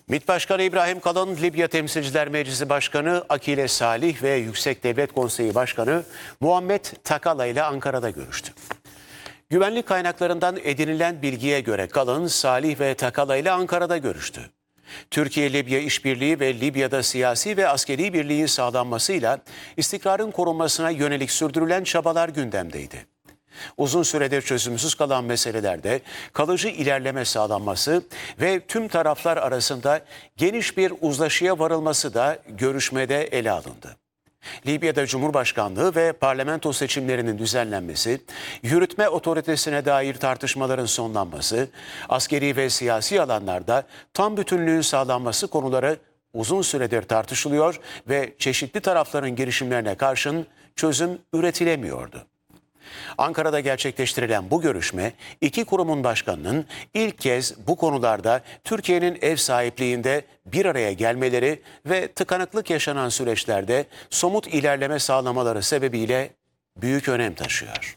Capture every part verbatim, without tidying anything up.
MİT Başkanı İbrahim Kalın, Libya Temsilciler Meclisi Başkanı Akile Salih ve Yüksek Devlet Konseyi Başkanı Muhammed Takala ile Ankara'da görüştü. Güvenlik kaynaklarından edinilen bilgiye göre Kalın, Salih ve Takala ile Ankara'da görüştü. Türkiye-Libya işbirliği ve Libya'da siyasi ve askeri birliğin sağlanmasıyla istikrarın korunmasına yönelik sürdürülen çabalar gündemdeydi. Uzun süredir çözümsüz kalan meselelerde kalıcı ilerleme sağlanması ve tüm taraflar arasında geniş bir uzlaşıya varılması da görüşmede ele alındı. Libya'da Cumhurbaşkanlığı ve parlamento seçimlerinin düzenlenmesi, yürütme otoritesine dair tartışmaların sonlanması, askeri ve siyasi alanlarda tam bütünlüğün sağlanması konuları uzun süredir tartışılıyor ve çeşitli tarafların girişimlerine karşın çözüm üretilemiyordu. Ankara'da gerçekleştirilen bu görüşme, iki kurumun başkanının ilk kez bu konularda Türkiye'nin ev sahipliğinde bir araya gelmeleri ve tıkanıklık yaşanan süreçlerde somut ilerleme sağlamaları sebebiyle büyük önem taşıyor.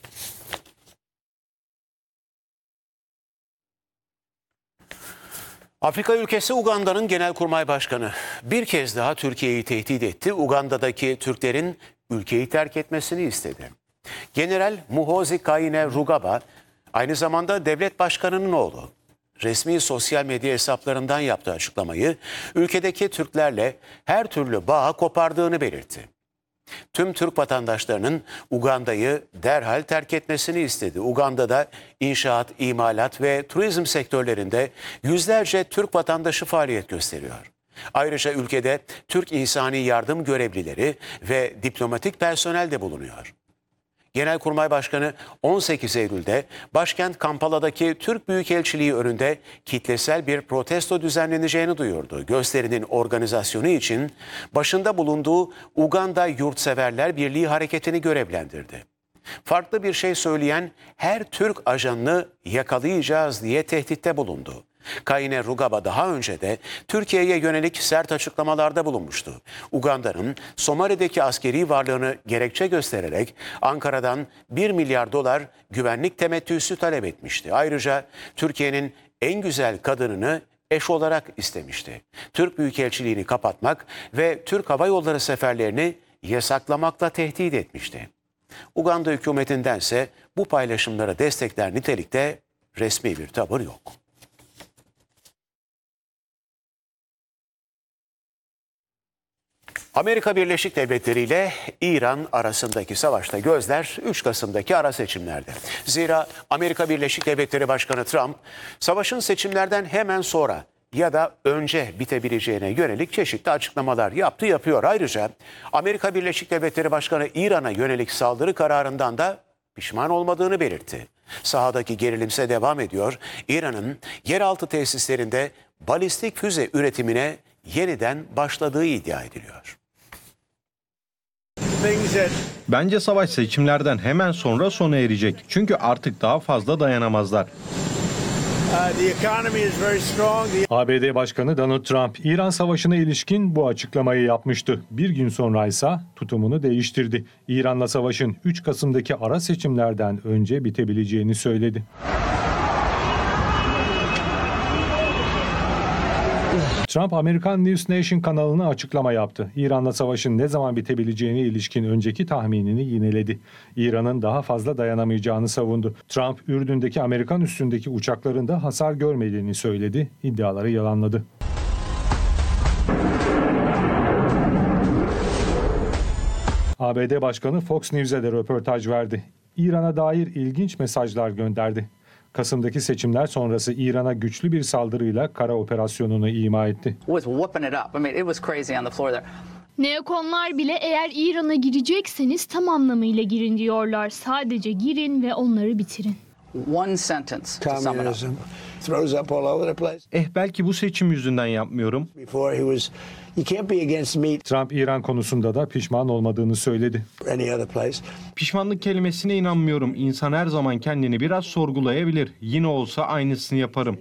Afrika ülkesi Uganda'nın Genelkurmay Başkanı bir kez daha Türkiye'yi tehdit etti. Uganda'daki Türklerin ülkeyi terk etmesini istedi. General Muhoozi Kainerugaba aynı zamanda devlet başkanının oğlu. Resmi sosyal medya hesaplarından yaptığı açıklamayı ülkedeki Türklerle her türlü bağı kopardığını belirtti. Tüm Türk vatandaşlarının Uganda'yı derhal terk etmesini istedi. Uganda'da inşaat, imalat ve turizm sektörlerinde yüzlerce Türk vatandaşı faaliyet gösteriyor. Ayrıca ülkede Türk insani yardım görevlileri ve diplomatik personel de bulunuyor. Genelkurmay Başkanı on sekiz Eylül'de başkent Kampala'daki Türk Büyükelçiliği önünde kitlesel bir protesto düzenleneceğini duyurdu. Gösterinin organizasyonu için başında bulunduğu Uganda Yurtseverler Birliği hareketini görevlendirdi. Farklı bir şey söyleyen her Türk ajanını yakalayacağız diye tehditte bulundu. Kainerugaba daha önce de Türkiye'ye yönelik sert açıklamalarda bulunmuştu. Uganda'nın Somali'deki askeri varlığını gerekçe göstererek Ankara'dan bir milyar dolar güvenlik temettüsü talep etmişti. Ayrıca Türkiye'nin en güzel kadınını eş olarak istemişti. Türk Büyükelçiliğini kapatmak ve Türk Hava Yolları seferlerini yasaklamakla tehdit etmişti. Uganda hükümetindense bu paylaşımları destekler nitelikte resmi bir tavır yok. Amerika Birleşik Devletleri ile İran arasındaki savaşta gözler üç Kasım'daki ara seçimlerde. Zira Amerika Birleşik Devletleri Başkanı Trump, savaşın seçimlerden hemen sonra ya da önce bitebileceğine yönelik çeşitli açıklamalar yaptı, yapıyor. Ayrıca Amerika Birleşik Devletleri Başkanı İran'a yönelik saldırı kararından da pişman olmadığını belirtti. Sahadaki gerilimse devam ediyor. İran'ın yeraltı tesislerinde balistik füze üretimine yeniden başladığı iddia ediliyor. Bence savaş seçimlerden hemen sonra sona erecek. Çünkü artık daha fazla dayanamazlar. A B D Başkanı Donald Trump, İran Savaşı'na ilişkin bu açıklamayı yapmıştı. Bir gün sonra ise tutumunu değiştirdi. İran'la savaşın üç Kasım'daki ara seçimlerden önce bitebileceğini söyledi. Trump, Amerikan News Nation kanalına açıklama yaptı. İran'la savaşın ne zaman bitebileceğine ilişkin önceki tahminini yineledi. İran'ın daha fazla dayanamayacağını savundu. Trump, Ürdün'deki Amerikan üssündeki uçakların da hasar görmediğini söyledi. İddiaları yalanladı. A B D Başkanı Fox News'e de röportaj verdi. İran'a dair ilginç mesajlar gönderdi. Kasım'daki seçimler sonrası İran'a güçlü bir saldırıyla kara operasyonunu ima etti. Neokonlar bile eğer İran'a girecekseniz tam anlamıyla girin diyorlar. Sadece girin ve onları bitirin. Eh belki bu seçim yüzünden yapmıyorum. Trump, İran konusunda da pişman olmadığını söyledi. Pişmanlık kelimesine inanmıyorum. İnsan her zaman kendini biraz sorgulayabilir. Yine olsa aynısını yaparım.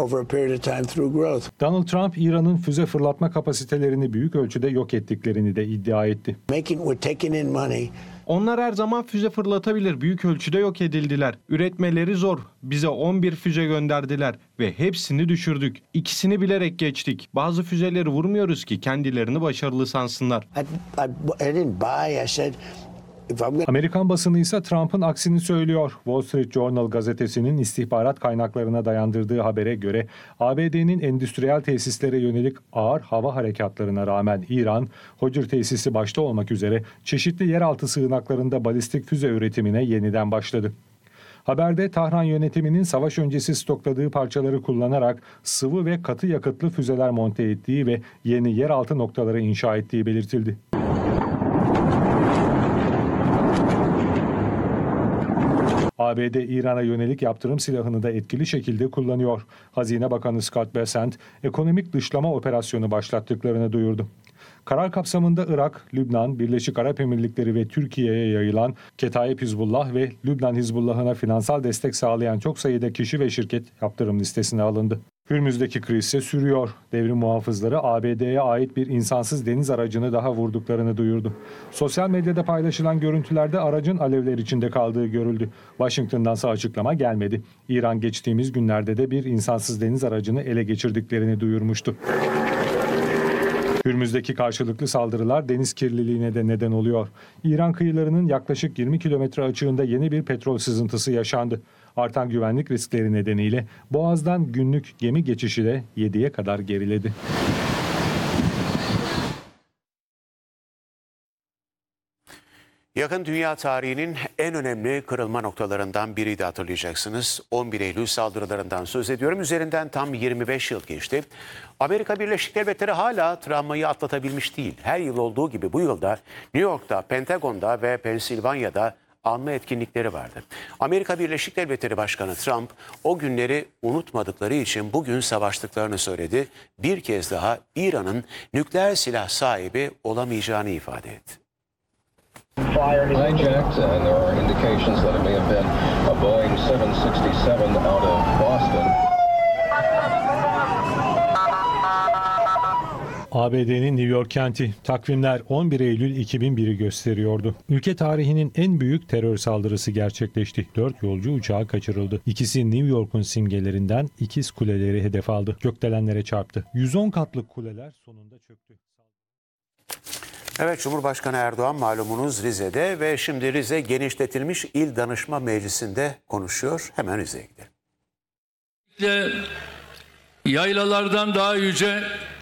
Donald Trump, İran'ın füze fırlatma kapasitelerini büyük ölçüde yok ettiklerini de iddia etti. Onlar her zaman füze fırlatabilir. Büyük ölçüde yok edildiler. Üretmeleri zor. Bize on bir füze gönderdiler ve hepsini düşürdük. İkisini bilerek geçtik. Bazı füzeleri vurmuyoruz ki kendilerini başarılı sansınlar. I, I, I didn't buy. I said, if I'm gonna... Amerikan basını ise Trump'ın aksini söylüyor. Wall Street Journal gazetesinin istihbarat kaynaklarına dayandırdığı habere göre A B D'nin endüstriyel tesislere yönelik ağır hava harekatlarına rağmen İran, Hocr tesisi başta olmak üzere çeşitli yeraltı sığınaklarında balistik füze üretimine yeniden başladı. Haberde Tahran yönetiminin savaş öncesi stokladığı parçaları kullanarak sıvı ve katı yakıtlı füzeler monte ettiği ve yeni yeraltı noktaları inşa ettiği belirtildi. A B D İran'a yönelik yaptırım silahını da etkili şekilde kullanıyor. Hazine Bakanı Scott Bessent, ekonomik dışlama operasyonu başlattıklarını duyurdu. Karar kapsamında Irak, Lübnan, Birleşik Arap Emirlikleri ve Türkiye'ye yayılan Ketaib Hizbullah ve Lübnan Hizbullah'ına finansal destek sağlayan çok sayıda kişi ve şirket yaptırım listesine alındı. Hürmüz'deki kriz ise sürüyor. Devrim muhafızları A B D'ye ait bir insansız deniz aracını daha vurduklarını duyurdu. Sosyal medyada paylaşılan görüntülerde aracın alevler içinde kaldığı görüldü. Washington'dansa açıklama gelmedi. İran geçtiğimiz günlerde de bir insansız deniz aracını ele geçirdiklerini duyurmuştu. Hürmüz'deki karşılıklı saldırılar deniz kirliliğine de neden oluyor. İran kıyılarının yaklaşık yirmi kilometre açığında yeni bir petrol sızıntısı yaşandı. Artan güvenlik riskleri nedeniyle Boğaz'dan günlük gemi geçişi de yediye kadar geriledi. Yakın dünya tarihinin en önemli kırılma noktalarından biriydi, hatırlayacaksınız. on bir Eylül saldırılarından söz ediyorum. Üzerinden tam yirmi beş yıl geçti. Amerika Birleşik Devletleri hala travmayı atlatabilmiş değil. Her yıl olduğu gibi bu yılda New York'ta, Pentagon'da ve Pensilvanya'da anma etkinlikleri vardı. Amerika Birleşik Devletleri Başkanı Trump o günleri unutmadıkları için bugün savaştıklarını söyledi. Bir kez daha İran'ın nükleer silah sahibi olamayacağını ifade etti. Hijacked, and there are indications that it may have been a Boeing seven sixty-seven out of Boston. A B D'nin New York kenti, takvimler on bir Eylül iki bin bir'i gösteriyordu. Ülke tarihinin en büyük terör saldırısı gerçekleşti. Dört yolcu uçağı kaçırıldı. İkisi New York'un simgelerinden ikiz kuleleri hedef aldı. Gökdelenlere çarptı. yüz on katlık kuleler sonunda çöktü. Evet, Cumhurbaşkanı Erdoğan malumunuz Rize'de ve şimdi Rize genişletilmiş İl Danışma Meclisi'nde konuşuyor. Hemen Rize'ye gidelim. Yaylalardan daha yüce,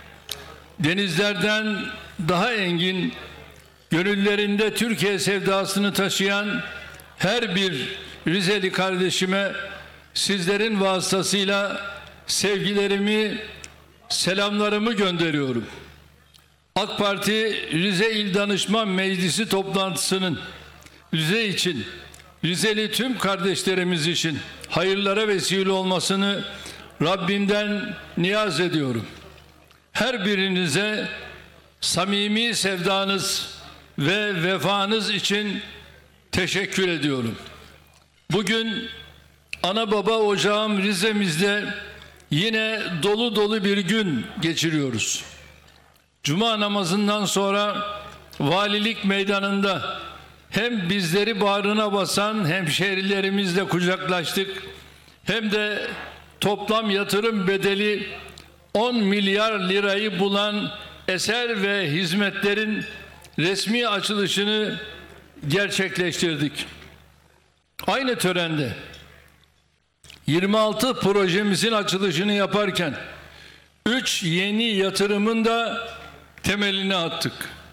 denizlerden daha engin, gönüllerinde Türkiye sevdasını taşıyan her bir Rizeli kardeşime sizlerin vasıtasıyla sevgilerimi, selamlarımı gönderiyorum. AK Parti Rize İl Danışma Meclisi toplantısının Rize için, Rizeli tüm kardeşlerimiz için hayırlara vesile olmasını Rabbimden niyaz ediyorum. Her birinize samimi sevdanız ve vefanız için teşekkür ediyorum. Bugün ana baba ocağım Rize'mizde yine dolu dolu bir gün geçiriyoruz. Cuma namazından sonra valilik meydanında hem bizleri bağrına basan hemşehrilerimizle kucaklaştık, hem de toplam yatırım bedeli on milyar lirayı bulan eser ve hizmetlerin resmi açılışını gerçekleştirdik. Aynı törende yirmi altı projemizin açılışını yaparken üç yeni yatırımın da temelini attık.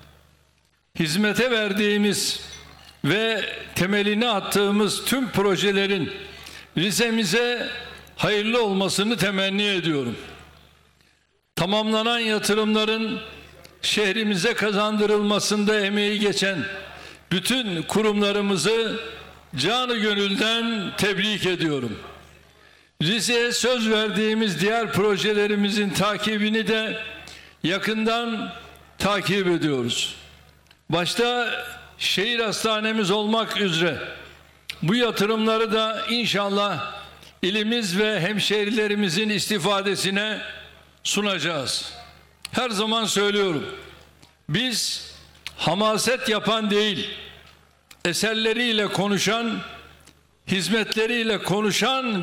Hizmete verdiğimiz ve temelini attığımız tüm projelerin Rize'mize hayırlı olmasını temenni ediyorum. Tamamlanan yatırımların şehrimize kazandırılmasında emeği geçen bütün kurumlarımızı canı gönülden tebrik ediyorum. Rize'ye söz verdiğimiz diğer projelerimizin takibini de yakından takip ediyoruz. Başta şehir hastanemiz olmak üzere bu yatırımları da inşallah ilimiz ve hemşehrilerimizin istifadesine sunacağız. Her zaman söylüyorum, biz hamaset yapan değil, eserleriyle konuşan, hizmetleriyle konuşan